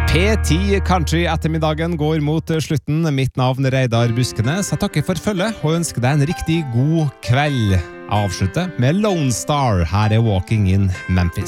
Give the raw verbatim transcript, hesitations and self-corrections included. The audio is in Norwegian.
P ti Country ettermiddagen går mot slutten. Mitt navn er Reidar Buskenes. Jeg takker for følget og ønsker deg en riktig god kveld. Avslutte med Lone Star. Her er Walking in Memphis.